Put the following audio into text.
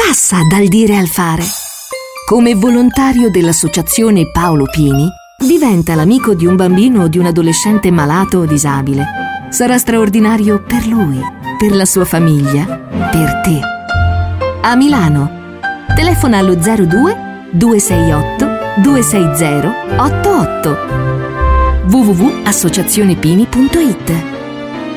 passa dal dire al fare. Come volontario dell'associazione Paolo Pini, diventa l'amico di un bambino o di un adolescente malato o disabile. Sarà straordinario per lui, per la sua famiglia, per te. A Milano. Telefona allo 02 268 260 88. www.associazionepini.it.